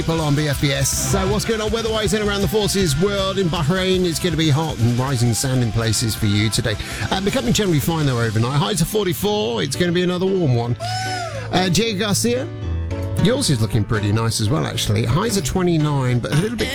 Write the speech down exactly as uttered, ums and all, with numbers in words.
People on B F B S. So what's going on weather-wise in around the forces world? In Bahrain, it's going to be hot and rising sand in places for you today. Uh, becoming generally fine though overnight. Highs are forty-four. It's going to be another warm one. Uh, Diego Garcia, yours is looking pretty nice as well actually. Highs are twenty-nine, but a little bit